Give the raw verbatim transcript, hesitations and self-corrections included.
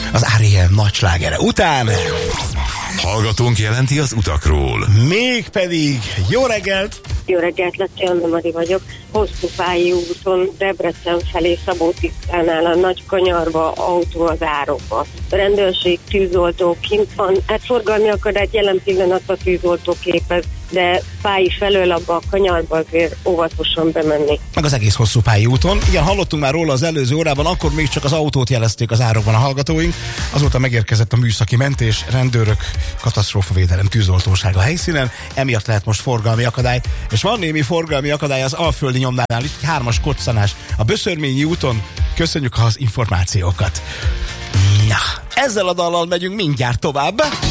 az er é em nagy slágere után. Hallgatónk jelenti az utakról. Mégpedig jó reggelt! Jó reggelt, Lecsi Anna Mari vagyok. Hosszúpályi úton Debrecen felé Szabó-Tisztánál a nagy kanyarba autó az árokba. Rendőrség, tűzoltó kint van. Hát forgalmi akadályt jelen pillanatban tűzoltó képez, de pályi felől abba a kanyarba azért óvatosan bemenni. Meg az egész Hosszúpályi úton. Igen, hallottunk már róla az előző órában, akkor még csak az autót jelezték az árokban a hallgatóink. Azóta megérkezett a műszaki mentés, rendőrök, katasztrófavédelem, tűzoltóság a helyszínen. Emiatt lehet most forgalmi akadály. És van némi forgalmi akadály az Alföldi nyomdánál is, hármas koccanás a Böszörményi úton. Köszönjük az információkat. Na, ezzel a dallal megyünk mindjárt tovább.